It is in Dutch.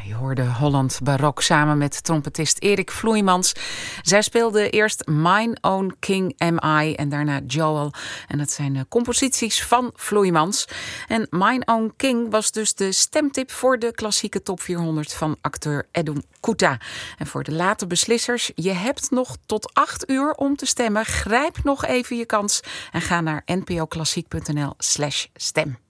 Je hoorde Holland Barok samen met trompetist Erik Vloeimans. Zij speelde eerst Mine Own King Am I en daarna Joel. En dat zijn composities van Vloeimans. En Mine Own King was dus de stemtip voor de klassieke top 400 van acteur Edom Couta. En voor de late beslissers, je hebt nog tot 8 uur om te stemmen. Grijp nog even je kans en ga naar npoklassiek.nl/stem.